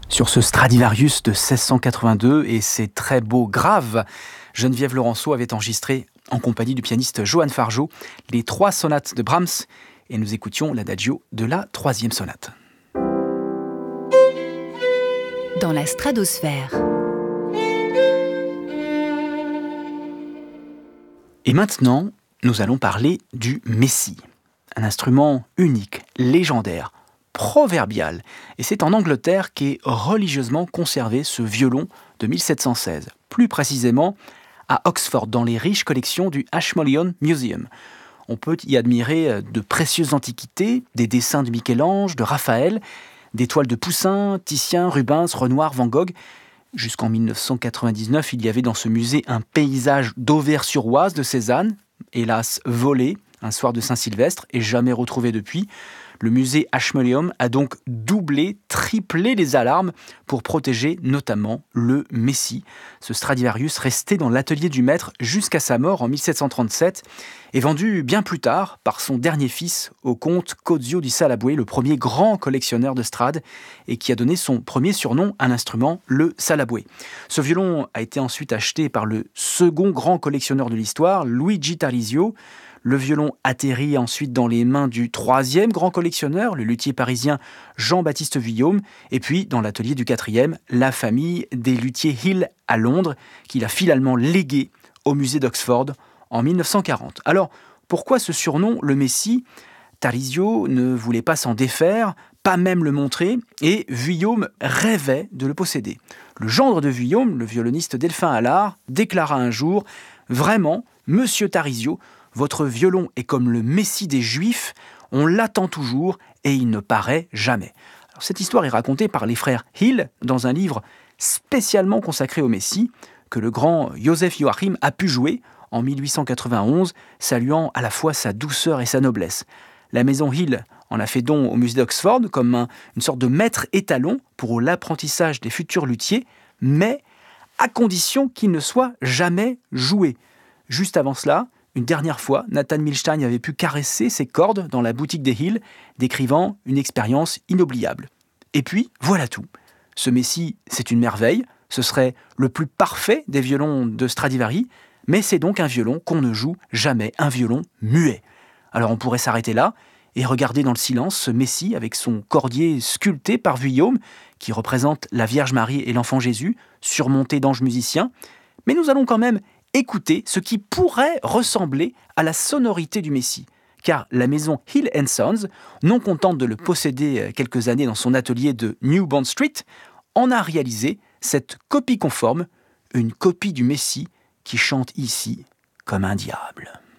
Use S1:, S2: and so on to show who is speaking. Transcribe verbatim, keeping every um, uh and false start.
S1: Sur ce Stradivarius de seize cent quatre-vingt-deux et ses très beaux graves, Geneviève Laurenceau avait enregistré, en compagnie du pianiste Johann Fargeau, les trois sonates de Brahms, et nous écoutions l'adagio de la troisième sonate.
S2: Dans la stratosphère.
S1: Et maintenant, nous allons parler du Messie, un instrument unique, légendaire, proverbial. Et c'est en Angleterre qu'est religieusement conservé ce violon de mille sept cent seize, plus précisément à Oxford, dans les riches collections du Ashmolean Museum. On peut y admirer de précieuses antiquités, des dessins de Michel-Ange, de Raphaël, des toiles de Poussin, Titien, Rubens, Renoir, Van Gogh. Jusqu'en mille neuf cent quatre-vingt-dix-neuf, il y avait dans ce musée un paysage d'Auvers-sur-Oise de Cézanne, hélas volé un soir de Saint-Sylvestre et jamais retrouvé depuis. Le musée Ashmolean a donc doublé, triplé les alarmes pour protéger notamment le Messie. Ce Stradivarius resté dans l'atelier du maître jusqu'à sa mort en mille sept cent trente-sept et vendu bien plus tard par son dernier fils au comte Cozio di Salabue, le premier grand collectionneur de Strad et qui a donné son premier surnom à l'instrument, le Salabue. Ce violon a été ensuite acheté par le second grand collectionneur de l'histoire, Luigi Tarisio. Le violon atterrit ensuite dans les mains du troisième grand collectionneur, le luthier parisien Jean-Baptiste Vuillaume, et puis dans l'atelier du quatrième, la famille des luthiers Hill à Londres, qu'il a finalement légué au musée d'Oxford en mille neuf cent quarante. Alors, pourquoi ce surnom, le Messie ? Tarisio ne voulait pas s'en défaire, pas même le montrer, et Vuillaume rêvait de le posséder. Le gendre de Vuillaume, le violoniste Delphin Allard, déclara un jour « Vraiment, monsieur Tarisio, votre violon est comme le Messie des Juifs, on l'attend toujours et il ne paraît jamais. » Alors, cette histoire est racontée par les frères Hill dans un livre spécialement consacré au Messie que le grand Joseph Joachim a pu jouer en mille huit cent quatre-vingt-onze, saluant à la fois sa douceur et sa noblesse. La maison Hill en a fait don au musée d'Oxford comme un, une sorte de maître étalon pour l'apprentissage des futurs luthiers, mais à condition qu'il ne soit jamais joué. Juste avant cela, une dernière fois, Nathan Milstein avait pu caresser ses cordes dans la boutique des Hill, décrivant une expérience inoubliable. Et puis, voilà tout. Ce Messie, c'est une merveille, ce serait le plus parfait des violons de Stradivari, mais c'est donc un violon qu'on ne joue jamais, un violon muet. Alors on pourrait s'arrêter là et regarder dans le silence ce Messie avec son cordier sculpté par Vuillaume, qui représente la Vierge Marie et l'Enfant Jésus, surmonté d'anges musiciens. Mais nous allons quand même écouter ce qui pourrait ressembler à la sonorité du Messie. Car la maison Hill and Sons, non contente de le posséder quelques années dans son atelier de New Bond Street, en a réalisé cette copie conforme, une copie du Messie qui chante ici comme un diable.